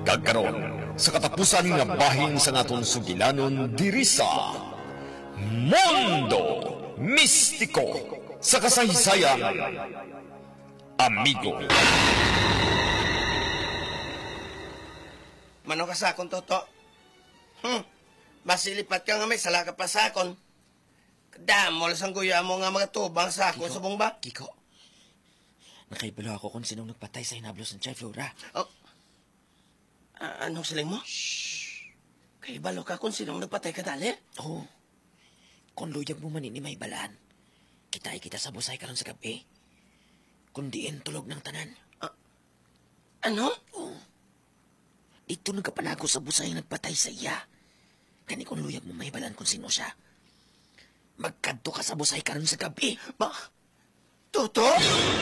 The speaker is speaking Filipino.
Kagkaron, sa katapusan nga bahin sa naton sugilanon diri sa Mundo Mistiko sa kasaysayan. Amigo. Mano ka sakon, Toto? Masilipat ka nga may sala ka pa sakon. Kadamol sang guya mo nga mga tubang sakon sa bongba. Kiko, nakaibalo ako kung sinong nagpatay sa hinablos ng Chay Flora. Oh. Anong siling mo? Kay balo ka kung sinong nagpatay ka dali? Oo. Kung luyag mo man ini may balaan, kitay kita sa busay karon sa gabi. Kung diin tulog ng tanan. Ano? Oo. Dito nagkapanago sa busay nagpatay sa iya. Kani kung luyag mo may balaan kung sino siya. Magkadto ka sa busay karon sa gabi. Ba? Toto?